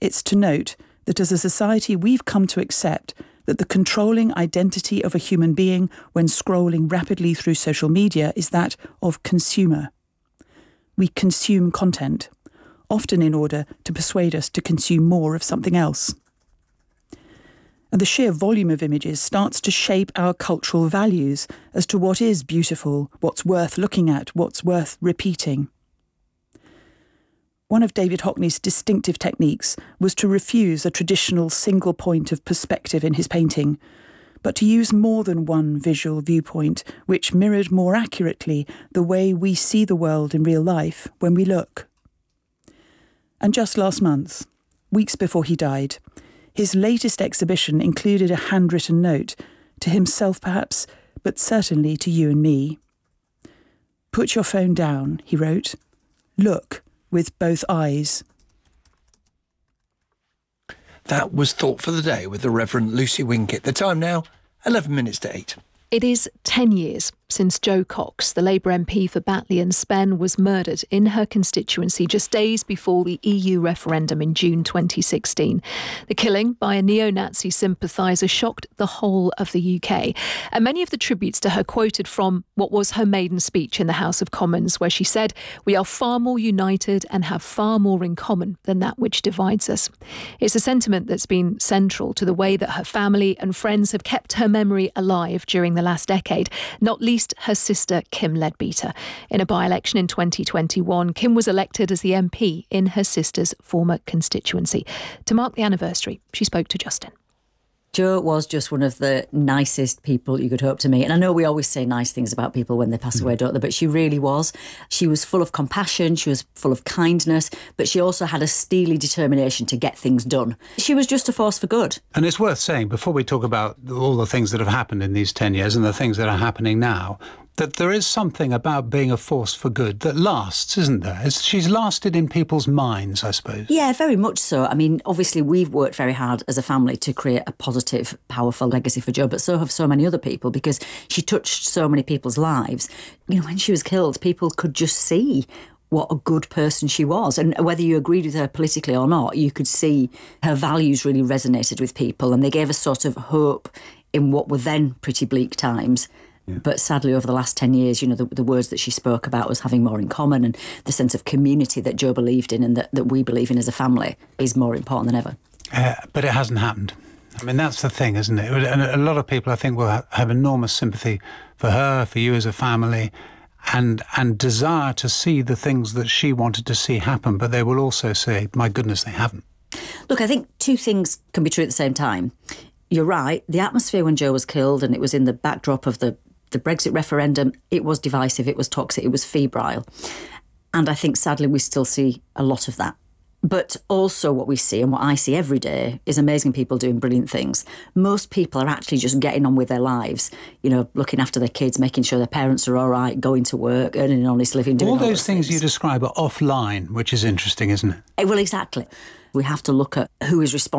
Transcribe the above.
It's to note that as a society we've come to accept that the controlling identity of a human being when scrolling rapidly through social media is that of consumer. We consume content, often in order to persuade us to consume more of something else. And the sheer volume of images starts to shape our cultural values as to what is beautiful, what's worth looking at, what's worth repeating. One of David Hockney's distinctive techniques was to refuse a traditional single point of perspective in his painting, but to use more than one visual viewpoint which mirrored more accurately the way we see the world in real life when we look. And just last month, weeks before he died, his latest exhibition included a handwritten note, to himself perhaps, but certainly to you and me. "Put your phone down," he wrote. "Look with both eyes." That was Thought for the Day with the Reverend Lucy Winkett. The time now, 11 minutes to 8. It is 10 years since Jo Cox, the Labour MP for Batley and Spen, was murdered in her constituency just days before the EU referendum in June 2016. The killing by a neo-Nazi sympathiser shocked the whole of the UK. And many of the tributes to her quoted from what was her maiden speech in the House of Commons, where she said, "We are far more united and have far more in common than that which divides us." It's a sentiment that's been central to the way that her family and friends have kept her memory alive during the last decade, not least her sister Kim Leadbeater. In a by-election in 2021, Kim was elected as the MP in her sister's former constituency. To mark the anniversary, she spoke to Justin. Jo was just one of the nicest people you could hope to meet. And I know we always say nice things about people when they pass away, don't they? But she really was. She was full of compassion, she was full of kindness, but she also had a steely determination to get things done. She was just a force for good. And it's worth saying, before we talk about all the things that have happened in these 10 years and the things that are happening now, that there is something about being a force for good that lasts, isn't there? She's lasted in people's minds, I suppose. Yeah, very much so. I mean, obviously, we've worked very hard as a family to create a positive, powerful legacy for Jo, but so have so many other people, because she touched so many people's lives. You know, when she was killed, people could just see what a good person she was. And whether you agreed with her politically or not, you could see her values really resonated with people, and they gave us sort of hope in what were then pretty bleak times. Yeah. But sadly, over the last 10 years, you know, the words that she spoke about us having more in common, and the sense of community that Jo believed in and that we believe in as a family is more important than ever. But it hasn't happened. I mean, that's the thing, isn't it? And a lot of people, I think, will have enormous sympathy for her, for you as a family, and desire to see the things that she wanted to see happen. But they will also say, my goodness, they haven't. Look, I think two things can be true at the same time. You're right. The atmosphere when Jo was killed, and it was in the backdrop of the Brexit referendum, it was divisive, it was toxic, it was febrile. And I think, sadly, we still see a lot of that. But also what we see, and what I see every day, is amazing people doing brilliant things. Most people are actually just getting on with their lives, you know, looking after their kids, making sure their parents are all right, going to work, earning an honest living, doing all those things you describe are offline, which is interesting, isn't it? Well, exactly. We have to look at who is responsible